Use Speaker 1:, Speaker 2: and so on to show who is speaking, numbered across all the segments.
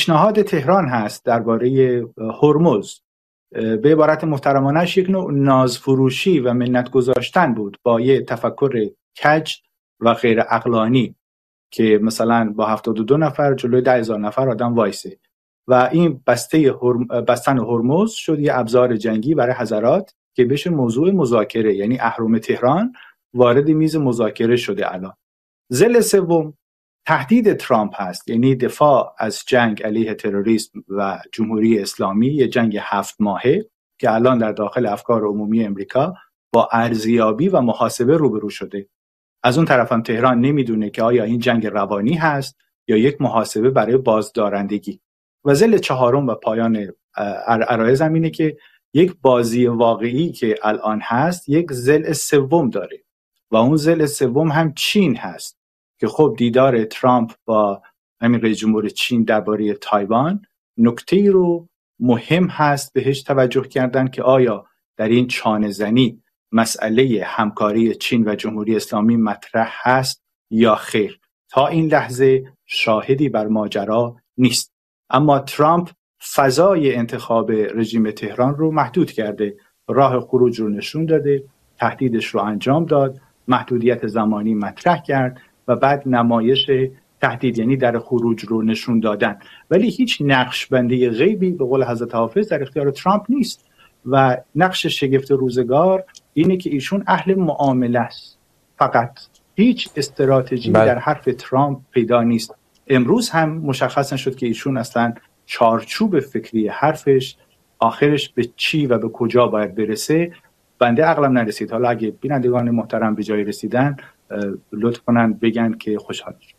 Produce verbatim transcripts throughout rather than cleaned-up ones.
Speaker 1: پیشنهاد تهران هست درباره هرمز. به عبارت محترمانش یک نوع نازفروشی و منت گذاشتن بود با یه تفکر کج و غیر عقلانی که مثلا با هفتاد و دو نفر جلوی ده هزار نفر آدم وایسه و این بسته هرم... بستن هرمز شد یه ابزار جنگی برای حضرات که بشه موضوع مذاکره، یعنی اهرم تهران وارد میز مذاکره شده. الان ضلع سوم تهدید ترامپ هست، یعنی دفاع از جنگ علیه تروریسم و جمهوری اسلامی، یه جنگ هفت ماهه که الان در داخل افکار عمومی امریکا با ارزیابی و محاسبه روبرو شده. از اون طرف هم تهران نمیدونه که آیا این جنگ روانی هست یا یک محاسبه برای بازدارندگی. و ضلع چهارم و پایان عرایض هم اینه که یک بازی واقعی که الان هست یک ضلع سوم داره و اون ضلع سوم هم چین هست که خب دیدار ترامپ با همین رئیس جمهور چین درباره تایوان نکته رو مهم هست بهش توجه کردن که آیا در این چانه زنی مسئله همکاری چین و جمهوری اسلامی مطرح هست یا خیر. تا این لحظه شاهدی بر ماجرا نیست، اما ترامپ فضای انتخاب رژیم تهران رو محدود کرده، راه خروج رو نشون داده، تهدیدش رو انجام داد، محدودیت زمانی مطرح کرد و بعد نمایش تهدید یعنی در خروج رو نشون دادن، ولی هیچ نقش بندی غیبی به قول حضرت حافظ در اختیار ترامپ نیست. و نقش شگفت روزگار اینه که ایشون اهل معامله است، فقط هیچ استراتژی بله. در حرف ترامپ پیدا نیست. امروز هم مشخص شد که ایشون اصلا چارچوب فکری حرفش آخرش به چی و به کجا باید برسه بنده عقلم نرسید. حالا اگه بینندگان محترم به جای رسیدن لطف کنن بگن که خوشحال شد.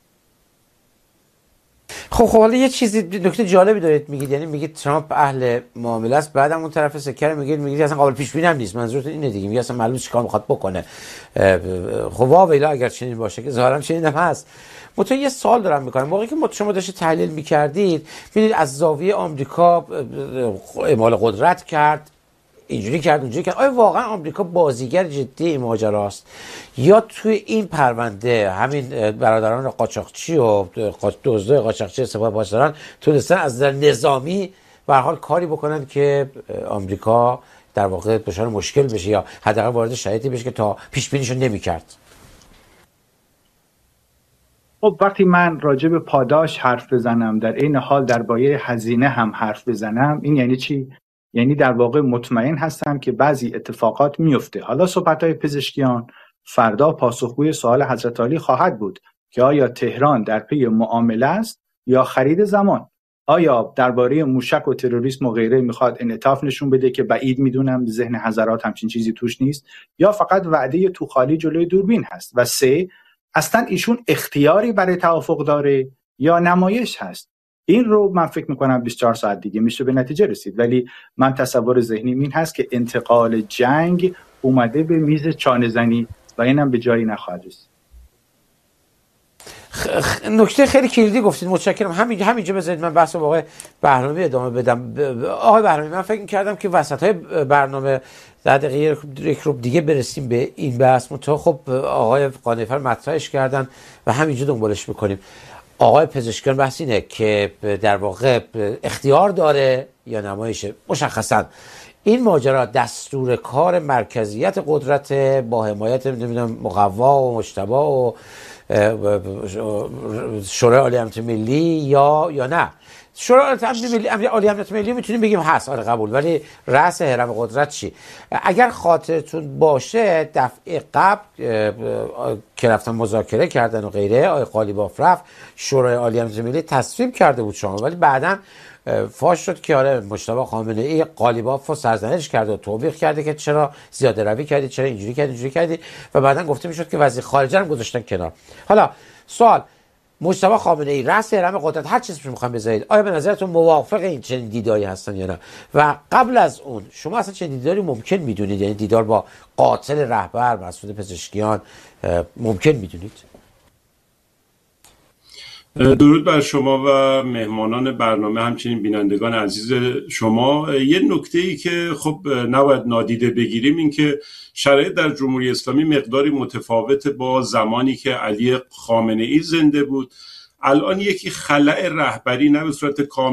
Speaker 2: خب خب حالا یه چیزی نکته جالبی دارید میگید، یعنی میگید ترامپ اهل معامله است، بعدم اون طرف سکر میگید میگید اصلا قابل پیش بینی هم نیست. منظورتون اینه دیگه، میگه اصلا معلومه چیکار میخواد بکنه. خب واویلا اگر چنین باشه که ظاهرا چنین هم هست. متأ یه سوال دارم میکنم، موقعی که شما داشتید تحلیل میکردید ببینید از زاویه آمریکا اعمال قدرت کرد، اینجوری کرد اونجوری کرد، آیا واقعا آمریکا بازیگر جدی این ماجراست یا توی این پرونده همین برادران قاچاقچی و دزدای قاچاقچی سپاه پاسداران تونستن از نظر نظامی به هر حال کاری بکنن که آمریکا در واقع دچار مشکل بشه یا حداقل وارد شرایطی بشه که تا پیش بینیشو نمی‌کرد؟
Speaker 1: خب وقتی من راجع به پاداش حرف بزنم در این حال درباره هزینه هم حرف بزنم، این یعنی چی؟ یعنی در واقع مطمئن هستم که بعضی اتفاقات میفته. حالا صحبت‌های پزشکیان فردا پاسخگوی سوال حضرت علی خواهد بود که آیا تهران در پی معامله است یا خرید زمان؟ آیا درباره موشک و تروریسم و غیره میخواد انعطاف نشون بده که بعید میدونم ذهن حضرات همچین چیزی توش نیست، یا فقط وعده تو خالی جلوی دوربین هست؟ و سه، اصلا ایشون اختیاری برای توافق داره یا نمایش هست؟ این رو من فکر میکنم بیست و چهار ساعت دیگه میشه به نتیجه رسید، ولی من تصور ذهنیم این هست که انتقال جنگ اومده به میز چانه زنی و اینم به جایی نخواهد رسید.
Speaker 2: خ... نکته خیلی کلیدی گفتید، متشکرم. همین همینجا بذارید من بحث واقع برنامه ادامه بدم. آقای بهرامی، من فکر می‌کردم که وسط‌های برنامه در دقیقه یک رو دیگه برسیم به این بحث، متأ خب آقای قانع‌فر مطرحش کردن و همینجا دنبالش می‌کنیم. آقای پزشکیان بحث اینه که در واقع اختیار داره یا نمایشه. مشخصاً این ماجرا دستور کار مرکزیت قدرت با حمایت نمیدونم مقوا و مجتبی و شورای عالی امنیت ملی یا یا نه. شورای امنیت ملی عالی امنیت ملی میتونیم بگیم هست، آره قبول، ولی رأس هرم قدرت چی؟ اگر خاطرتون باشه دفعه قبل که رفتن مذاکره کردن و غیره، آقای قالیباف رفت شورای عالی امنیت ملی تصویب کرده بود شما، ولی بعداً فاش شد که آره مجتبی خامنه‌ای قالیباف رو سرزنش کرده و توبیخ کرده که چرا زیاده روی کردی، چرا اینجوری کردی اینجوری کردی و بعداً گفته میشد که وزیر خارجه هم گذاشتن کنار. حالا سوال، مجتبی خامنه‌ای رأس هرم قدرت هر چیزی میخوام بذارید، آیا به نظرتون موافق این چنین دیداری هستن یا نه؟ و قبل از اون شما اصلا چنین دیداری ممکن میدونید؟ یعنی دیدار با قاتل رهبر مسعود پزشکیان ممکن میدونید؟
Speaker 3: درود بر شما و مهمانان برنامه، همچنین بینندگان عزیز شما. یه نکته‌ای که خب نباید نادیده بگیریم این که شرایط در جمهوری اسلامی مقداری متفاوت با زمانی که علی خامنه‌ای زنده بود. الان یکی خلأ رهبری نه به صورت کامل